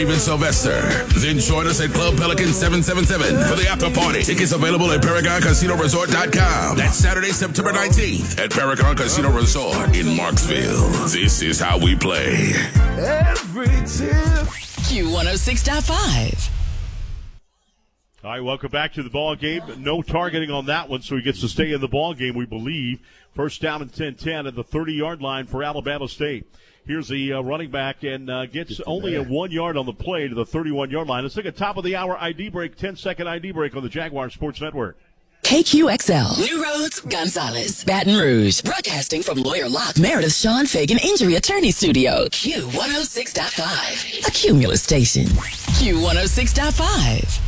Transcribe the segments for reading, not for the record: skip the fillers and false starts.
Even Sylvester. Then join us at Club Pelican 777 for the after party. Tickets available at ParagonCasinoResort.com. That's Saturday, September 19th at Paragon Casino Resort in Marksville. This is how we play. Every tip. Q106.5. All right, welcome back to the ball game. No targeting on that one, so he gets to stay in the ball game, we believe. First down and 10-10 at the 30-yard line for Alabama State. Here's the running back and gets only a 1 yard on the play to the 31-yard line. Let's take a top-of-the-hour ID break, 10-second ID break on the Jaguar Sports Network. KQXL, New Roads, Gonzales, Baton Rouge. Broadcasting from Lawyer Lock, Meredith Sean Fagan Injury Attorney Studio. Q106.5, a Cumulus station. Q106.5.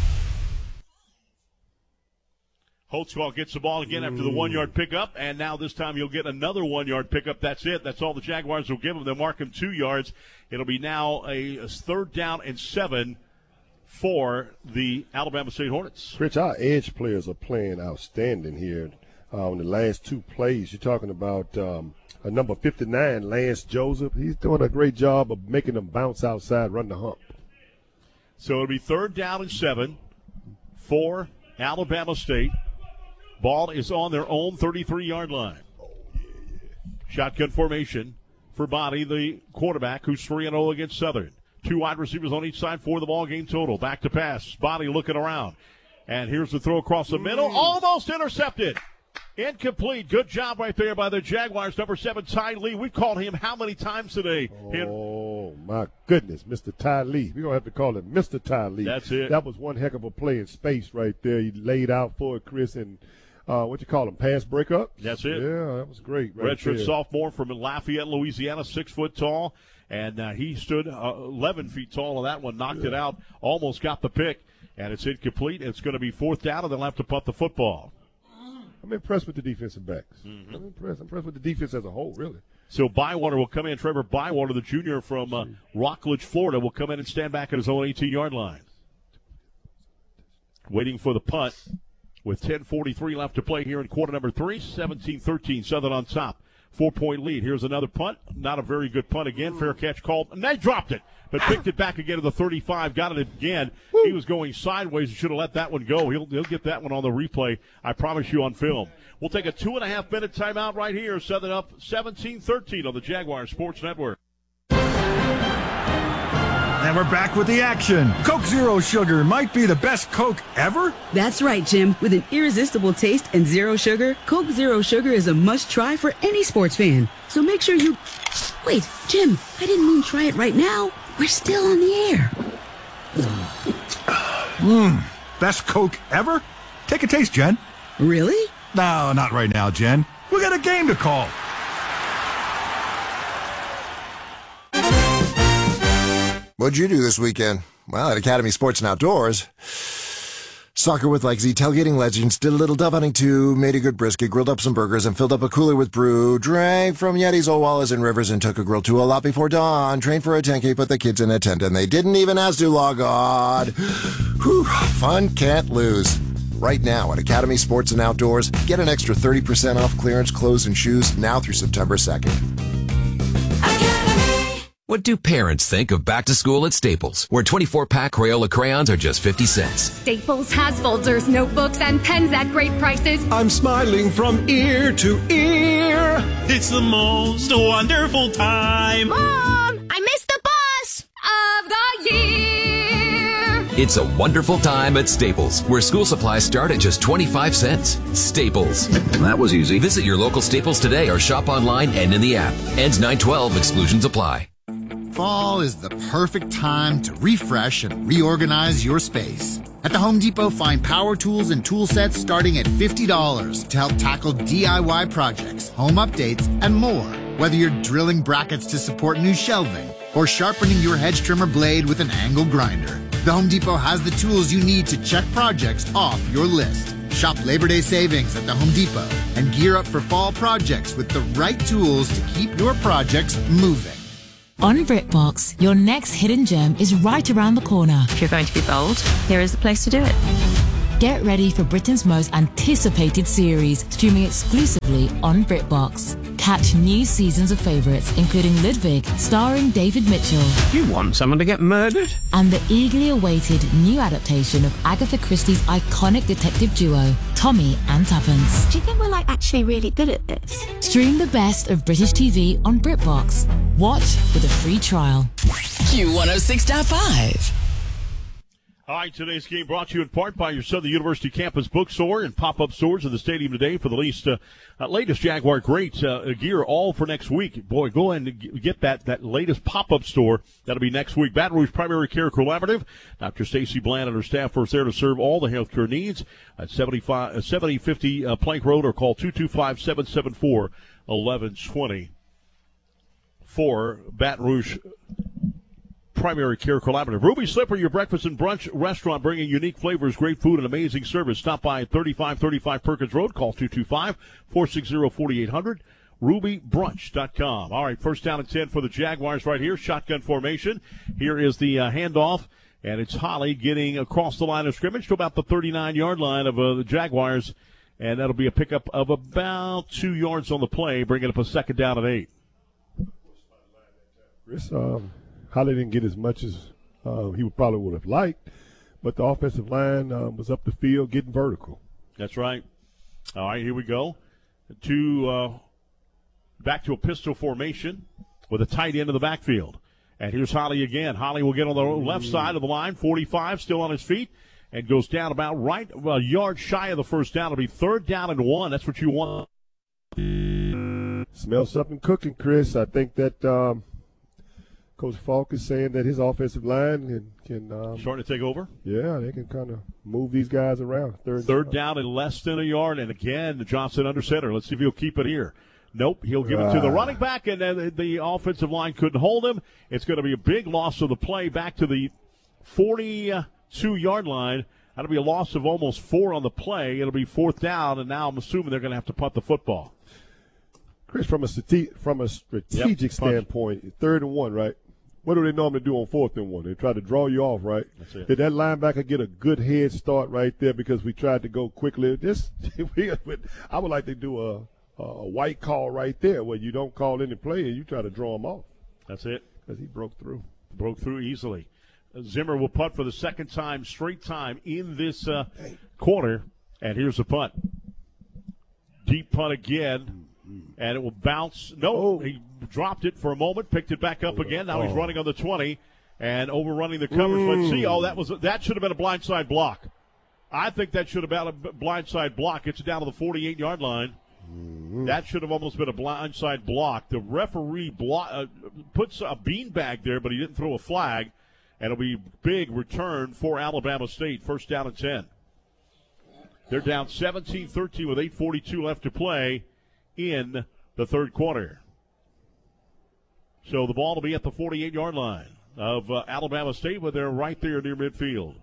Holtzclaw gets the ball again after the 1 yard pickup, and now this time you'll get another 1 yard pickup. That's it. That's all the Jaguars will give him. They'll mark him 2 yards. It'll be now a third down and 7 for the Alabama State Hornets. Rich, our edge players are playing outstanding here on the last two plays. You're talking about a number 59, Lance Joseph. He's doing a great job of making them bounce outside, run the hump. So it'll be third down and 7 for Alabama State. Ball is on their own 33-yard line. Shotgun formation for Body, the quarterback, who's 3-0 against Southern. 2 wide receivers on each side for the ball game total. Back to pass. Body looking around. And here's the throw across the middle. Almost intercepted. Incomplete. Good job right there by the Jaguars. Number 7, Ty Lee. We've called him how many times today? Oh, my goodness, Mr. Ty Lee. We're going to have to call him Mr. Ty Lee. That's it. That was one heck of a play in space right there. He laid out for it, Chris, and what you call him, pass breakup? That's it. Yeah, that was great. Right Redshirt there. sophomore from Lafayette, Louisiana, 6 foot tall. And he stood 11 feet tall on that one, knocked it out, almost got the pick. And it's incomplete. It's going to be fourth down, and they'll have to punt the football. I'm impressed with the defensive backs. Mm-hmm. I'm impressed with the defense as a whole, really. So Bywater will come in. Trevor Bywater, the junior from Rockledge, Florida, will come in and stand back at his own 18-yard line. Waiting for the punt with 10:43 left to play here in quarter number 3. 17-13, Southern on top. 4-point lead. Here's another punt. Not a very good punt again. Fair catch called. And they dropped it, but picked it back again to the 35. Got it again. He was going sideways. He should have let that one go. He'll get that one on the replay, I promise you, on film. We'll take a 2.5-minute timeout right here. Southern up 17-13 on the Jaguar Sports Network. And we're back with the action. Coke Zero Sugar might be the best Coke ever. That's right, Jim. With an irresistible taste and zero sugar, Coke Zero Sugar is a must-try for any sports fan. So make sure you... Wait, Jim, I didn't mean try it right now. We're still on the air. Best Coke ever? Take a taste, Jen. Really? No, not right now, Jen. We got a game to call. What'd you do this weekend? Well, at Academy Sports and Outdoors, soccer with Legacy, tailgating legends, did a little dove hunting too, made a good brisket, grilled up some burgers, and filled up a cooler with brew, drank from Yetis, Old Wallas, and Rivers, and took a grill to a lot before dawn, trained for a 10K, put the kids in a tent, and they didn't even ask to log on. Whew, fun can't lose. Right now at Academy Sports and Outdoors, get an extra 30% off clearance clothes and shoes now through September 2nd. What do parents think of back to school at Staples, where 24-pack Crayola crayons are just 50 cents? Staples has folders, notebooks, and pens at great prices. I'm smiling from ear to ear. It's the most wonderful time. Mom, I missed the bus of the year. It's a wonderful time at Staples, where school supplies start at just 25 cents. Staples. That was easy. Visit your local Staples today or shop online and in the app. Ends 9/12. Exclusions apply. Fall is the perfect time to refresh and reorganize your space. At the Home Depot, find power tools and tool sets starting at $50 to help tackle DIY projects, home updates, and more. Whether you're drilling brackets to support new shelving or sharpening your hedge trimmer blade with an angle grinder, the Home Depot has the tools you need to check projects off your list. Shop Labor Day savings at the Home Depot and gear up for fall projects with the right tools to keep your projects moving. On BritBox, your next hidden gem is right around the corner. If you're going to be bold, here is the place to do it. Get ready for Britain's most anticipated series, streaming exclusively on BritBox. Catch new seasons of favorites, including Ludwig, starring David Mitchell. You want someone to get murdered? And the eagerly awaited new adaptation of Agatha Christie's iconic detective duo, Tommy and Tuppence. Do you think we're actually really good at this? Stream the best of British TV on BritBox. Watch with a free trial. Q106.5. All right, today's game brought to you in part by your Southern University campus bookstore and pop-up stores in the stadium today for the latest Jaguar great gear, all for next week. Boy, go ahead and get that 50 pop-up store. That'll be next week. Baton Rouge Primary Care Collaborative. Dr. Stacy Bland and her staff are there to serve all the healthcare needs at 7050 Plank Road, or call 225-774-1120 for Baton Rouge Primary Care Collaborative. Ruby Slipper, your breakfast and brunch restaurant, bringing unique flavors, great food, and amazing service. Stop by at 3535 Perkins Road. Call 225-460-4800. RubyBrunch.com. All right, first down and 10 for the Jaguars right here. Shotgun formation. Here is the handoff, and it's Holly getting across the line of scrimmage to about the 39-yard line of the Jaguars, and that'll be a pickup of about 2 yards on the play, bringing up a second down and 8. Chris, Holly didn't get as much as he probably would have liked, but the offensive line was up the field getting vertical. That's right. All right, here we go. Back to a pistol formation with a tight end in the backfield. And here's Holly again. Holly will get on the left side of the line, 45, still on his feet, and goes down about a yard shy of the first down. It'll be 3rd down and 1. That's what you want. Smells something cooking, Chris. I think that Coach Falk is saying that his offensive line can starting to take over. Yeah, they can kind of move these guys around. Third down and less than a yard, and again, Johnson under center. Let's see if he'll keep it here. Nope, he'll give it to the running back, and then the offensive line couldn't hold him. It's going to be a big loss of the play back to the 42-yard line. That'll be a loss of almost 4 on the play. It'll be 4th down, and now I'm assuming they're going to have to punt the football. Chris, from a strategic standpoint, 3rd and 1, right? What do they normally do on 4th and 1? They try to draw you off, right? That's it. Did that linebacker get a good head start right there because we tried to go quickly? I would like to do a white call right there where you don't call any play and you try to draw him off. That's it. Because he broke through. Broke through easily. Zimmer will punt for the second time, straight time in this quarter. And here's the punt. Deep punt again. And it will bounce. No, he dropped it for a moment, picked it back up again. Now he's running on the 20 and overrunning the coverage. Let's see. That should have been a blindside block. I think that should have been a blindside block. It's down to the 48-yard line. That should have almost been a blindside block. The referee puts a beanbag there, but he didn't throw a flag. And it'll be big return for Alabama State. First down and 10. They're down 17-13 with 8:42 left to play in the third quarter. So the ball will be at the 48-yard line of Alabama State, but they're right there near midfield.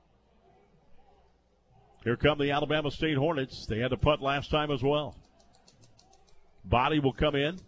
Here come the Alabama State Hornets. They had to punt last time as well. Body will come in.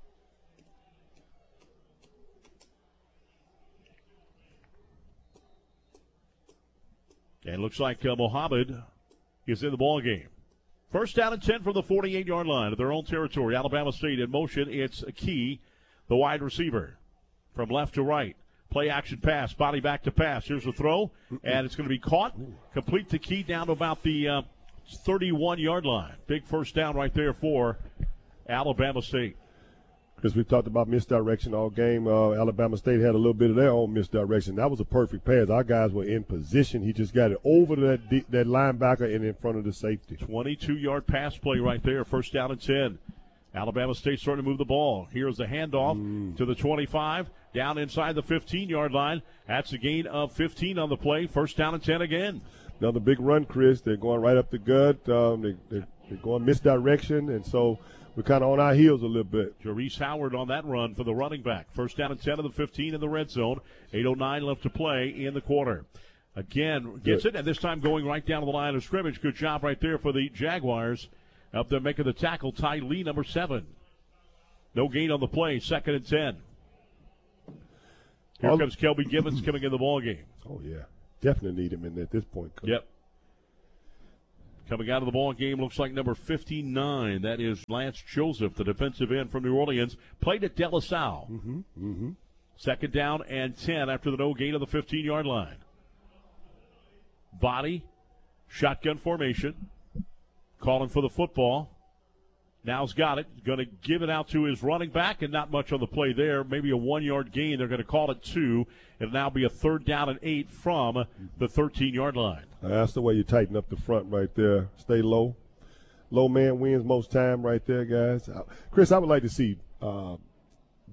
And looks like Mohammed is in the ball game. First down and 10 from the 48-yard line of their own territory. Alabama State in motion. It's Key, the wide receiver, from left to right. Play action pass, body back to pass. Here's the throw, and it's going to be caught. Complete to Key down to about the 31-yard line. Big first down right there for Alabama State. Because we talked about misdirection all game. Alabama State had a little bit of their own misdirection. That was a perfect pass. Our guys were in position. He just got it over to that linebacker and in front of the safety. 22-yard pass play right there. First down and 10. Alabama State starting to move the ball. Here's the handoff to the 25. Down inside the 15-yard line. That's a gain of 15 on the play. First down and 10 again. Another big run, Chris. They're going right up the gut. They're going misdirection, and so we're kind of on our heels a little bit. Jarice Howard on that run for the running back. First down and 10 of the 15 in the red zone. 8:09 left to play in the quarter. Again, gets it, and this time going right down to the line of scrimmage. Good job right there for the Jaguars. Up there making the tackle, Ty Lee, number 7. No gain on the play, 2nd and 10. Here comes Kelby Gibbons coming in the ball game. Oh, yeah. Definitely need him in at this point, Coach. Yep. Coming out of the ball game looks like number 59. That is Lance Joseph, the defensive end from New Orleans. Played at De La Salle. Second down and 10 after the no gain of the 15-yard line. Body, shotgun formation. Calling for the football. Now's got it. Going to give it out to his running back, and not much on the play there. Maybe a 1-yard gain. They're going to call it 2. It'll now be a 3rd down and 8 from the 13-yard line. That's the way you tighten up the front right there. Stay low. Low man wins most time right there, guys. Chris, I would like to see